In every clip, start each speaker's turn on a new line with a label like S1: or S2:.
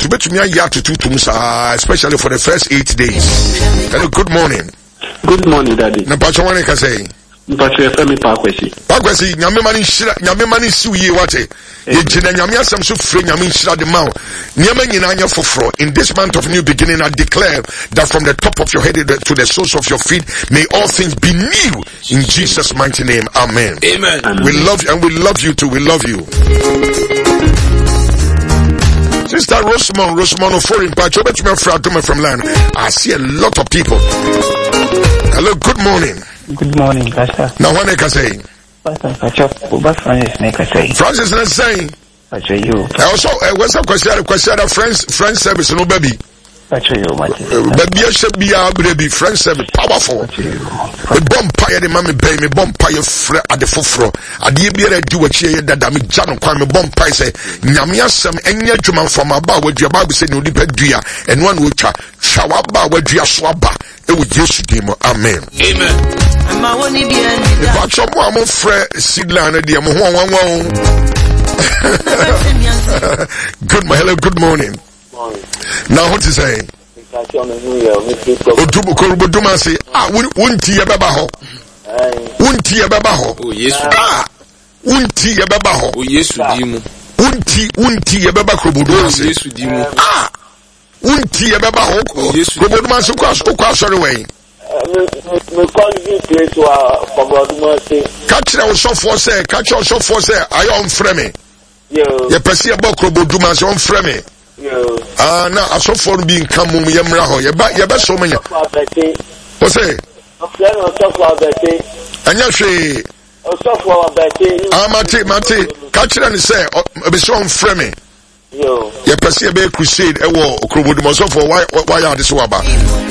S1: you bet me a year to 2 especially for the first 8 days. Hello, good morning.
S2: Good morning, Daddy.
S1: Na pacho wane ka say?
S2: Pacho Femi Pakwesi.
S1: Pakwesi, nyame mani si ye wate. Ye jina nyame asem so free nyame nshira de ma. Nyame nyina anya foforo. In this month of new beginning, I declare that from the top of your head to the soles of your feet, may all things be new in Jesus' mighty name. Amen.
S3: Amen.
S1: We love you, and we love you too. We love you. Sister Rosemont foreign patch over to my friend from land. I see a lot of people. Hello, good morning.
S4: Good morning, Pastor.
S1: Now what I can say?
S4: Pastor,
S1: Francis is saying.
S4: Pastor, you.
S1: Also, what's a question of friends service, no baby.
S4: Pastor, you,
S1: baby, I should be a baby, friends service, powerful. The bumpire, the mammy pay me bumpire at the fofro. I did be a do a cheer that I'm John Kwame bumpire say, Namiasam, and yet you man from about what your Bible said, no depend dear, and one would shawaba where you swabba. It would just demo. Amen.
S3: Amen.
S1: If I chop one more fresh seed line, dear, hello, good morning. Now what is saying? Oduma say, wunti ye baba ho. Wunti ye baba ho.
S3: Oh yes.
S1: Wunti ye baba ho.
S3: Oh yes dimu.
S1: Wunti ye baba kroboduma say.
S3: Yes dimu.
S1: Wunti ye baba ho. Kroboduma so kwa sorry way.
S2: Me call you place wa kroboduma say.
S1: Catch your so for say, I am frame.
S2: Yo.
S1: Ye pesi about kroboduma so on frame. Now I saw for being come yamra ho. Ye ba so many. What's it? And you say, Mate, catch it and say, be so on frame. Ye pesi be crusade ewo kroboduma so for why are this waba?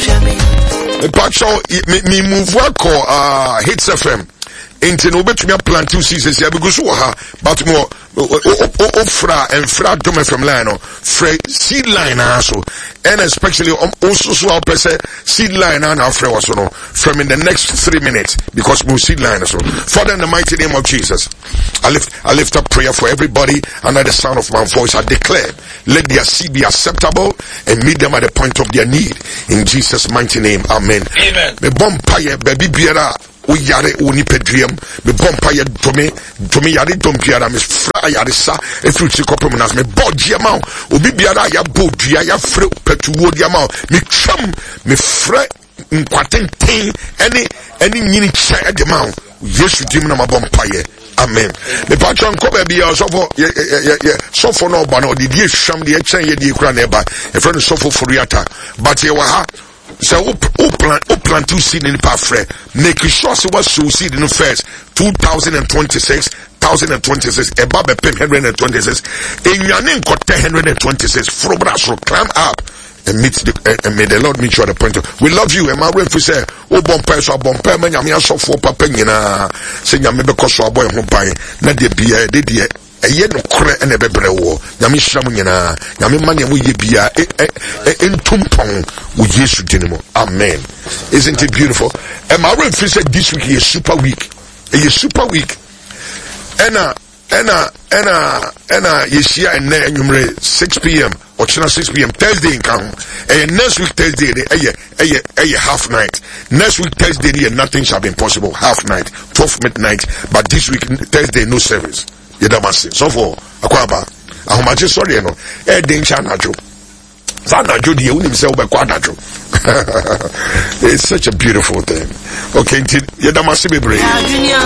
S1: Me move work Hits FM. Into no bet me a plan 2 seasons here because but more ofra and fra dome from line seed line also and especially also so I'll press seed line and afra was no from in the next 3 minutes because we seed line so Father, in the mighty name of Jesus, I lift up prayer for everybody under the sound of my voice. I declare, let their seed be acceptable and meet them at the point of their need in Jesus' mighty name. Amen.
S3: Amen.
S1: Me bompire baby biara we yare uni pedrium me bompire tome yare dompiara me fra yare sa efru chikopem nas me bodje ma obi biara ya bodua ya fre petuwo dia ma me twam me fra nkwatenten any nyini cha de ma Yesu dim na mabompaye. Amen. Me patron ko be bia so for no ba no de die hwam de chen ye de kura na eba e friend so for furiata but ye wa ha so plant to seed in pafre make sure so what so seed in first 2026 eba be 126 enyane nkote 126 frobra so climb up and may the Lord meet you at the point of we love you and my wife say o bompa so bompa ma nyame aso for papa nyina say nyame be koso aboy ho ban na de bia de eye no kore na bebre wo nyame hyiram nyina nyame ma nyame ye bia entumpon wo Yesu dinimo. Amen. Isn't it beautiful? And my wife said this week is super week. A super week. Ena yeshia and number 6 p.m. or 6 p.m. Thursday in count. And next week Thursday a half night. Next week Thursday nothing shall be impossible. Half night, 12 midnight. But this week Thursday no service. Yedamasi. So for akwaba. Ahomaje sorry no. Dencha najo. Zanajo die unim se obekwa najo. It's such a beautiful thing. Okay, yedamasi bebre.